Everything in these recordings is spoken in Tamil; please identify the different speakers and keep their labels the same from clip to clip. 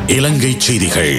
Speaker 1: இலங்கை செய்திகள்.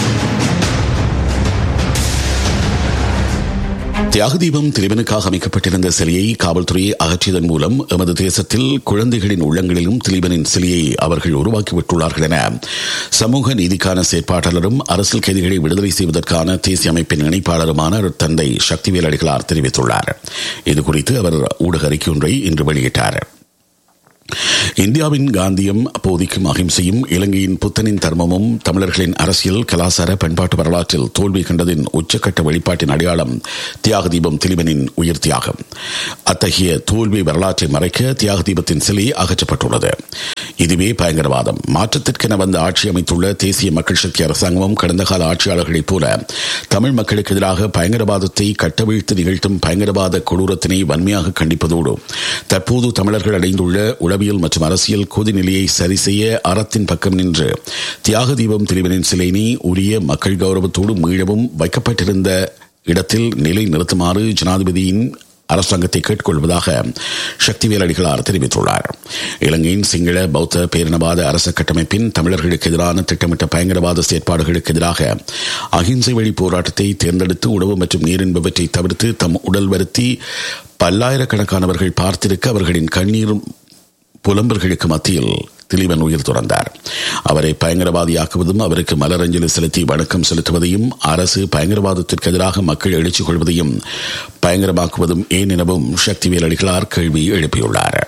Speaker 1: தியாகதீபம் திலீபனுக்காக அமைக்கப்பட்டிருந்த சிலையை காவல்துறை அகற்றியதன் மூலம் எமது தேசத்தில் குழந்தைகளின் உள்ளங்களிலும் திலீபனின் சிலையை அவர்கள் உருவாக்கிவிட்டுள்ளார்கள் என சமூக நீதிக்கான செயற்பாட்டாளரும் அரசியல் கைதிகளை விடுதலை செய்வதற்கான தேசிய அமைப்பின் இணைப்பாளருமான தந்தை சக்திவேல் அடிகளார் தெரிவித்துள்ளார். இதுகுறித்து அவர் ஊடக அறிக்கை ஒன்றை இன்று வெளியிட்டார். இந்தியாவின் காந்தியம் போதிக்கும் அகிம்சையும் இலங்கையின் புத்தனின் தர்மமும் தமிழர்களின் அரசியல் கலாச்சார பண்பாட்டு வரலாற்றில் தோல்வி கண்டதின் உச்சக்கட்ட வெளிப்பாட்டின் அடையாளம் தியாகதீபம் திலீபனின் உயிர் தியாகம். அத்தகைய தோல்வி வரலாற்றை மறைக்க தியாகதீபத்தின் சிலை அகற்றப்பட்டுள்ளது. இதுவே பயங்கரவாதம். மாற்றத்திற்கென வந்த ஆட்சி அமைத்துள்ள தேசிய மக்கள் சக்தி அரசாங்கமும் கடந்த கால ஆட்சியாளர்களைப் போல தமிழ் மக்களுக்கு எதிராக பயங்கரவாதத்தை கட்டவிழ்த்து நிகழ்த்தும் பயங்கரவாத கொடூரத்தினை வன்மையாக கண்டிப்பதோடு தற்போது தமிழர்கள் அடைந்துள்ள உளவியல் மற்றும் அரசியல் கொதிநிலையை சரி செய்ய அறத்தின் பக்கம் நின்று தியாகதீபம் திலீபனின் சிலையினை உரிய மக்கள் கௌரவத்தோடு மீளவும் வைக்கப்பட்டிருந்த இடத்தில் நிலை நிறுத்துமாறு ஜனாதிபதியின் அரசாங்கத்தை கேட்டுக்கொள்வதாக சக்திவேல் அடிகளார் தெரிவித்துள்ளார். இலங்கையின் சிங்கள பௌத்த பேரினவாத அரச கட்டமைப்பின் தமிழர்களுக்கு எதிரான திட்டமிட்ட பயங்கரவாத செயற்பாடுகளுக்கு எதிராக அகிம்சை வழி போராட்டத்தை தேர்ந்தெடுத்து உணவு மற்றும் நீர் என்பவற்றை தவிர்த்து தம் உடல் வருத்தி பல்லாயிரக்கணக்கானவர்கள் பார்த்திருக்க அவர்களின் கண்ணீர் புலம்பர்களுக்கு மத்தியில் திலீபன் உயிர் துறந்தார். அவரை பயங்கரவாதியாக்குவதும் அவருக்கு மலரஞ்சலி செலுத்தி வணக்கம் செலுத்துவதையும் அரசு பயங்கரவாதத்திற்கு எதிராக மக்கள் எழுச்சி கொள்வதையும் பயங்கரமாக்குவதும் ஏன் எனவும் சக்திவேல் அடிகளார் கேள்வி எழுப்பியுள்ளார்.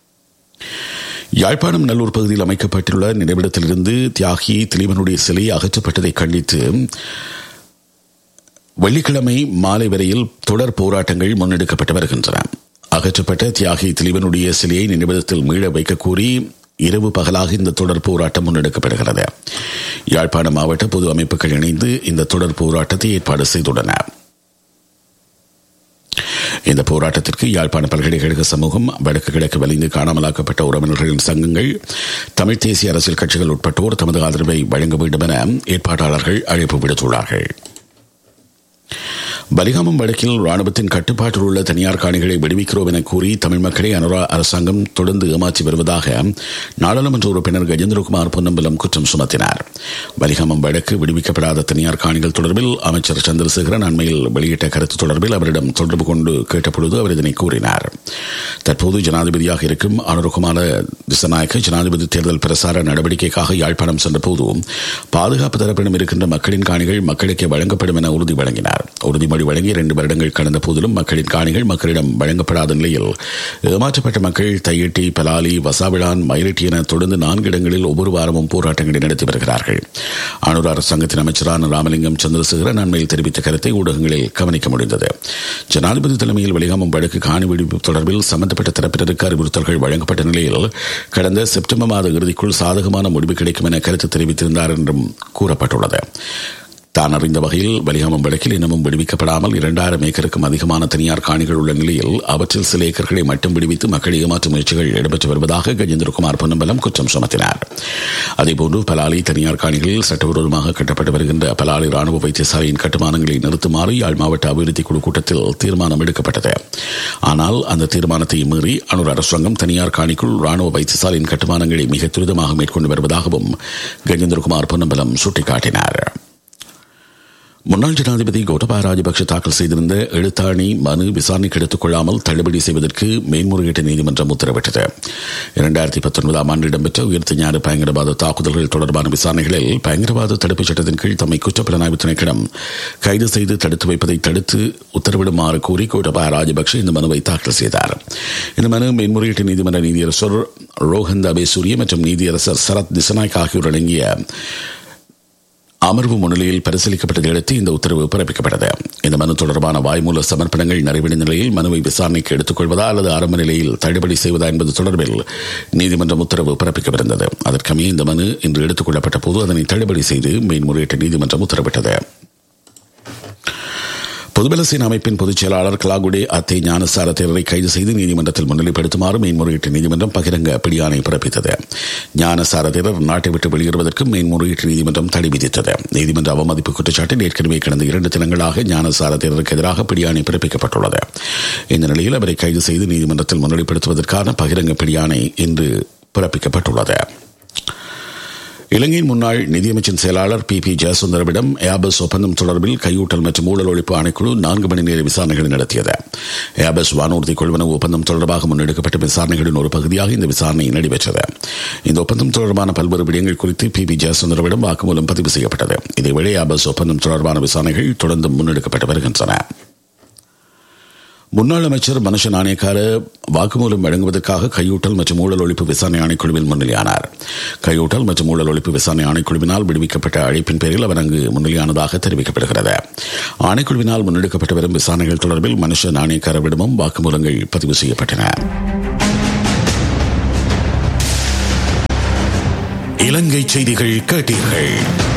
Speaker 1: யாழ்ப்பாணம் நல்லூர் பகுதியில் அமைக்கப்பட்டுள்ள நினைவிடத்திலிருந்து தியாகி திலீபனுடைய சிலை அகற்றப்பட்டதை கண்டித்து வெள்ளிக்கிழமை மாலை வரையில் தொடர் போராட்டங்கள் முன்னெடுக்கப்பட்டு வருகின்றன. அகற்றப்பட்ட தியாகி திலீபனுடைய சிலையை நினைவிடத்தில் மீள வைக்க கோரி இரவு பகலாக இந்த தொடர் போராட்டம் முன்னெடுக்கப்படுகிறது. யாழ்ப்பாண மாவட்ட பொது அமைப்புகள் இணைந்து இந்த தொடர் போராட்டத்தை ஏற்பாடு செய்துள்ளன. இந்த போராட்டத்திற்கு யாழ்ப்பாண பல்கலைக்கழக சமூகம், வடக்கு கிழக்கு வலிந்து காணாமலாக்கப்பட்ட உறவினர்களின் சங்கங்கள், தமிழ் தேசிய அரசியல் கட்சிகள் உட்பட்டோர் தமது ஆதரவை வழங்க வேண்டும் என ஏற்பாட்டாளர்கள் அழைப்பு விடுத்துள்ளார்கள். பலிகாமம் வடக்கில் ராணுவத்தின் கட்டுப்பாட்டில் உள்ள தனியார் காணிகளை விடுவிக்கிறோம் என கூறி தமிழ் மக்களை அனுரா அரசாங்கம் தொடர்ந்து ஏமாற்றி வருவதாக நாடாளுமன்ற உறுப்பினர் கஜேந்திரகுமார் பொன்னம்பலம் குற்றம் சுமத்தினார். பலிகாமம் வடக்கு விடுவிக்கப்படாத தனியார் காணிகள் தொடர்பில் அமைச்சர் சந்திரசேகரன் அண்மையில் வெளியிட்ட கருத்து தொடர்பில் அவரிடம் தொடர்பு கொண்டு கேட்டபொழுது அவர் இதனை கூறினார். தற்போது ஜனாதிபதியாக இருக்கும் அனுரகுமார திசநாயக்க ஜனாதிபதி தேர்தல் பிரசார நடவடிக்கைக்காக யாழ்ப்பாணம் சென்றபோது பாதுகாப்பு தரப்பிடம் இருக்கின்ற மக்களின் காணிகள் மக்களுக்கே வழங்கப்படும் என உறுதி வழங்கினார். உறுதிமொழி வழங்கி 2 வருடங்கள் கடந்த போதிலும் மக்களின் காணிகள் மக்களிடம் வழங்கப்படாத நிலையில் ஏமாற்றப்பட்ட மக்கள் தையிட்டி, பலாலி, வசாவிளான், மயிலிட்டி என தொடர்ந்து 4 இடங்களில் ஒவ்வொரு வாரமும் போராட்டங்களை நடத்தி வருகிறார்கள். அனுரா அரசாங்கத்தின் அமைச்சரான ராமலிங்கம் சந்திரசேகரன் அண்மையில் தெரிவித்த கருத்தை ஊடகங்களில் கவனிக்க முடிந்தது. ஜனாதிபதி தலைமையில் வெளிகாமம் வடக்கு காணி விடுவிப்பு தொடர்பில் சம்பந்தப்பட்ட தரப்பினருக்கு அறிவுறுத்தல்கள் வழங்கப்பட்ட நிலையில் கடந்த செப்டம்பர் மாத இறுதிக்குள் சாதகமான முடிவு கிடைக்கும் என கருத்து தெரிவித்திருந்தார் என்றும் கூறப்பட்டுள்ளது. தான் அறிந்த வகையில் வெளிகாமம் வடக்கில் இன்னமும் விடுவிக்கப்படாமல் 2000 ஏக்கருக்கும் அதிகமான தனியார் காணிகள் உள்ள நிலையில் அவற்றில் சில ஏக்கர்களை மட்டும் விடுவித்து மக்களை ஏமாற்றும் முயற்சிகள் இடம்பெற்று வருவதாக கஜேந்திரகுமார் பொன்னம்பலம் குற்றம் சுமத்தினார். அதேபோன்று பலாலி தனியார் காணிகளில் சட்டவிரோதமாக கட்டப்பட்டு வருகின்ற பலாலி ராணுவ வைத்தியசாலையின் கட்டுமானங்களை நிறுத்துமாறு யாழ் மாவட்ட அபிவிருத்தி குழு கூட்டத்தில் தீர்மானம் எடுக்கப்பட்டது. ஆனால் அந்த தீர்மானத்தை மீறி அனுர் அரசாங்கம் தனியார் காணிக்குள் ராணுவ வைத்தியசாலையின் கட்டுமானங்களை மிக துரிதமாக மேற்கொண்டு வருவதாகவும் கஜேந்திரகுமார் பொன்னம்பலம் சுட்டிக்காட்டினார். முன்னாள் ஜனாதிபதி கோட்டபாய ராஜபக்ஷ தாக்கல் செய்திருந்த எழுத்தாணி மனு விசாரணைக்கு எடுத்துக் கொள்ளாமல் தள்ளுபடி செய்வதற்கு மேன்முறையீட்டு நீதிமன்றம் உத்தரவிட்டது. 2019 ஆண்டு இடம்பெற்ற உயிர்த்த ஞான பயங்கரவாத தாக்குதல்கள் தொடர்பான விசாரணைகளில் பயங்கரவாத தடுப்புச் சட்டத்தின் கீழ் தம்மை குற்றப்புலனாய்வு திணைக்களம் கைது செய்து தடுத்து வைப்பதை தடுத்து உத்தரவிடுமாறு கோரி கோட்டபாய ராஜபக்ஷ இந்த மனுவை தாக்கல் செய்தார். இந்த மனு மேன்முறையீட்டு நீதிமன்ற நீதியரசர் ரோஹன் அபேசூரிய மற்றும் நீதியரசர் சரத் திசநாயக் ஆகியோர் அடங்கிய அமர்வு முன்னிலையில் பரிசீலிக்கப்பட்டதை அடுத்து இந்த உத்தரவு பிறப்பிக்கப்பட்டது. இந்த மனு தொடர்பான வாய்மூல சமர்ப்பணங்கள் நிறைவடைந்த நிலையில் மனுவை விசாரணைக்கு எடுத்துக் கொள்வதா அல்லது ஆரம்ப நிலையில் தள்ளுபடி செய்வதா என்பது தொடர்பில் நீதிமன்றம் உத்தரவு பிறப்பிக்கவிருந்தது. அதற்கமைய இந்த மனு இன்று எடுத்துக் கொள்ளப்பட்ட போது அதனை தள்ளுபடி செய்து மேன்முறையீட்டு நீதிமன்றம் உத்தரவிட்டது. பொதுபல சேனா அமைப்பின் பொதுச் செயலாளர் கலாகுடே அத்தை ஞானசார தேரரை கைது செய்து நீதிமன்றத்தில் முன்னிலைப்படுத்துமாறு மேன்முறையீட்டு நீதிமன்றம் பகிரங்க பிடியாணை பிறப்பித்தது. ஞானசார தேரர் நாட்டை விட்டு வெளியேறுவதற்கு மேன்முறையீட்டு நீதிமன்றம் தடை விதித்தது. நீதிமன்ற அவமதிப்பு குற்றச்சாட்டில் ஏற்கனவே கடந்த 2 தினங்களாக ஞானசார தேரருக்கு எதிராக பிடியாணை பிறப்பிக்கப்பட்டுள்ளது. இந்த நிலையில் அவரை கைது செய்து நீதிமன்றத்தில் முன்னிலைப்படுத்துவதற்கான பகிரங்க பிடியாணை இன்று பிறப்பிக்கப்பட்டுள்ளது. இலங்கையின் முன்னாள் நிதியமைச்சின் செயலாளர் பி ஜெயசுந்தரவிடம் ஏர்பஸ் ஒப்பந்தம் தொடர்பில் கையூட்டல் மற்றும் ஊழல் ஒழிப்பு ஆணைக்குழு 4 மணி நேர விசாரணைகளை நடத்தியது. ஏர்பஸ் வானூர்தி கொள்வனவு ஒப்பந்தம் தொடர்பாக முன்னெடுக்கப்பட்ட விசாரணைகளின் ஒரு பகுதியாக இந்த விசாரணை நடைபெற்றது. இந்த ஒப்பந்தம் தொடர்பான பல்வேறு விடயங்கள் குறித்து பி ஜெயசுந்தரவிடம் வாக்குமூலம் பதிவு செய்யப்பட்டது. இதேவேளை ஏர்பஸ் ஒப்பந்தம் தொடர்பான விசாரணைகள் தொடர்ந்து முன்னெடுக்கப்பட்டு வருகின்றன. முன்னாள் அமைச்சர் மனுஷ நாணயக்கார வாக்குமூலம் வழங்குவதற்காக கையூட்டல் மற்றும் ஊழல் ஒழிப்பு விசாரணை ஆணைக்குழுவில் முன்னிலையானார். கையூட்டல் மற்றும் ஊழல் ஒழிப்பு விசாரணை ஆணைக்குழுவினால் விடுவிக்கப்பட்ட அழைப்பின் பேரில் அவர் அங்கு முன்னிலையானதாக தெரிவிக்கப்படுகிறது. ஆணைக்குழுவினால் முன்னெடுக்கப்பட்டு வரும் விசாரணைகள் தொடர்பில் மனுஷ நாணயக்காரவிடமும் வாக்குமூலங்கள் பதிவு செய்யப்பட்டன. இலங்கை செய்திகள் கேட்டீர்கள்.